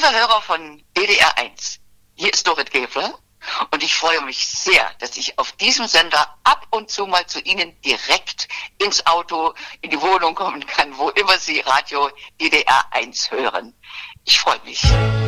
Liebe Hörer von DDR 1, hier ist Dorit Gäfler und ich freue mich sehr, dass ich auf diesem Sender ab und zu mal zu Ihnen direkt ins Auto, in die Wohnung kommen kann, wo immer Sie Radio DDR 1 hören. Ich freue mich.